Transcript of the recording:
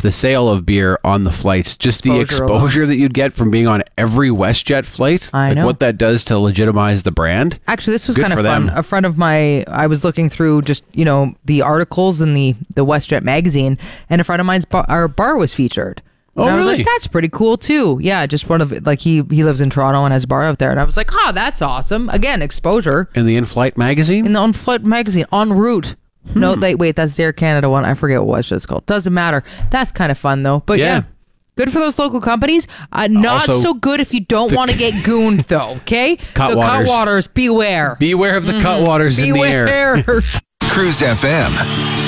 the sale of beer on the flights, just the exposure that you'd get from being on every WestJet flight. I know. What that does to legitimize the brand. Actually, this was Good kind of for fun. them. A friend of mine, I was looking through just, the articles in the WestJet magazine, and a friend of mine's our bar was featured. And I was really? like, that's pretty cool too. Yeah, just one of, he lives in Toronto and has a bar out there. And I was like, that's awesome. Again, exposure. In the in-flight magazine? In the on-flight magazine, en route. No, wait, that's Air Canada one. I forget what it's called. Doesn't matter. That's kind of fun though. But yeah. Good for those local companies. Not Also, so good if you don't want to get gooned, though. Okay, Cutwaters. The Cutwaters, beware. Beware of the cutwaters in the air. Beware. Cruise FM.